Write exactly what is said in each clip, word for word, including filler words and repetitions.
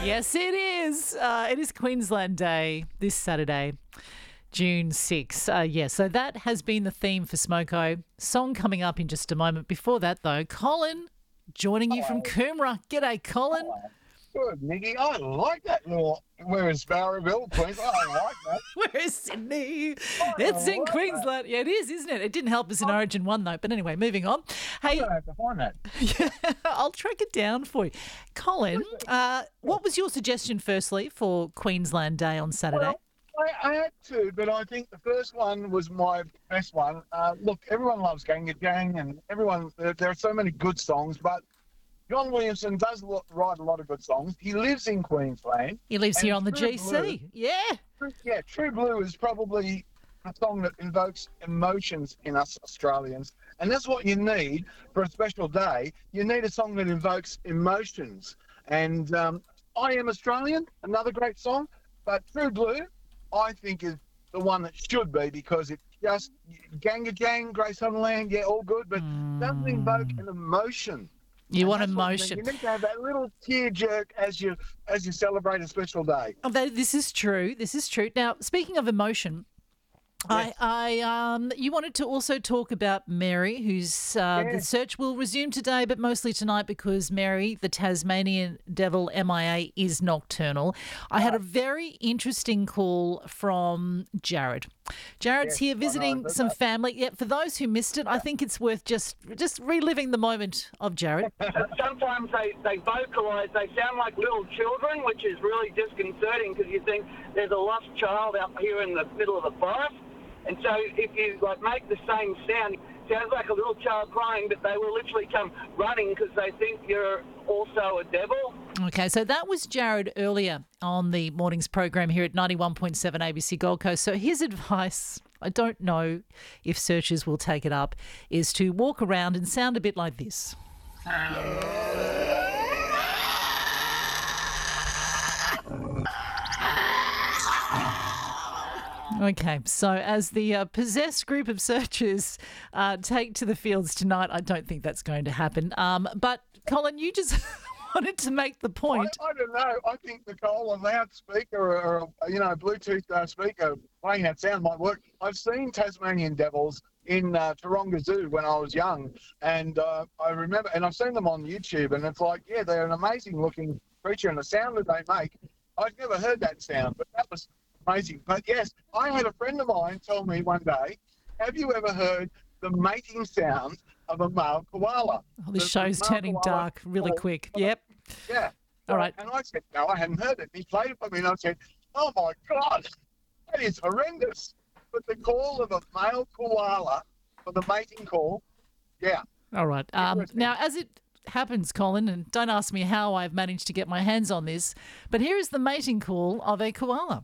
Yes, it is. Uh, it is Queensland Day this Saturday, June sixth. Uh, yeah, so that has been the theme for Smoko. Song coming up in just a moment. Before that, though, Colin joining you from Coomera. G'day, Colin. Good, Nicky. I like that little. We're in Sparrowville, Queensland. I like that. Where is Sydney? I It's in like Queensland. that. Yeah, it is, isn't it? It didn't help us in Origin one, though. But anyway, moving on. I'm Hey, going to have to find that. I'll track it down for you. Colin, uh, what was your suggestion, firstly, for Queensland Day on Saturday? Well, I, I had two, but I think the first one was my best one. Uh, look, everyone loves Ganga Gang, and everyone. There, there are so many good songs, but John Williamson does lo- write a lot of good songs. He lives in Queensland. He lives here and on the True G C. Blue- Yeah. True- Yeah, True Blue is probably a song that invokes emotions in us Australians. And that's what you need for a special day. You need a song that invokes emotions. And um, I Am Australian, another great song. But True Blue, I think, is the one that should be, because it just, Ganga Gang, Grace Sutherland, yeah, all good, but doesn't invoke an emotion. You And want that's what emotion. You need to have that little tear jerk as you as you celebrate a special day. Oh, that- This is true. This is true. Now, speaking of emotion, Yes. I, I, um, you wanted to also talk about Mary, whose uh, the Yes. search will resume today, but mostly tonight because Mary, the Tasmanian devil M I A, is nocturnal. I had a very interesting call from Jared. Jared's Yes, here I know, visiting I heard some that. family. Yeah, for those who missed it, I think it's worth just just reliving the moment of Jared. Sometimes they, they vocalise, they sound like little children, which is really disconcerting because you think there's a lost child out here in the middle of the forest. And so if you like make the same sound, it sounds like a little child crying, but they will literally come running because they think you're also a devil. Okay, so that was Jared earlier on the morning's program here at ninety-one point seven A B C Gold Coast. So his advice, I don't know if searchers will take it up, is to walk around and sound a bit like this. Okay, so as the uh, possessed group of searchers uh, take to the fields tonight, I don't think that's going to happen. Um, but Colin, you just wanted to make the I, point. I don't know. I think Nicole, a loudspeaker or, or a, you know, Bluetooth uh, speaker playing that sound might work. I've seen Tasmanian devils in uh, Taronga Zoo when I was young, and uh, I remember, and I've seen them on YouTube, and it's like, yeah, they're an amazing looking creature, and the sound that they make, I've never heard that sound, but that was amazing. But yes, I had a friend of mine tell me one day, have you ever heard the mating sound of a male koala? Oh, this The- the show's male turning koala dark really calls- quick. Yep. Yeah. All right. And I said, no, I hadn't heard it. He played it for me, and I said, oh my God, that is horrendous. But the call of a male koala for the mating call, yeah. All right. Um, Interesting. now, as it happens, Colin, and don't ask me how I've managed to get my hands on this, but here is the mating call of a koala.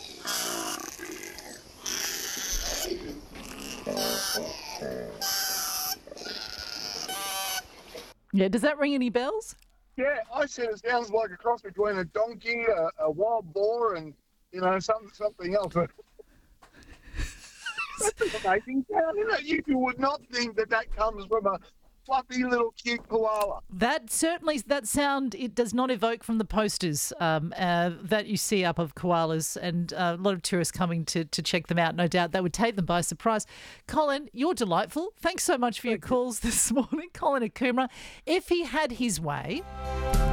Yeah, does that ring any bells? Yeah, I said it sounds like a cross between a donkey, a, a wild boar, and, you know, something, something else. But that's an amazing sound, isn't it? You, you would not think that that comes from a fluffy little cute koala. That certainly, that sound, it does not evoke from the posters um, uh, that you see up of koalas, and uh, a lot of tourists coming to, to check them out. No doubt that would take them by surprise. Colin, you're delightful. Thanks so much for your calls this morning. Colin at Coomera. If he had his way,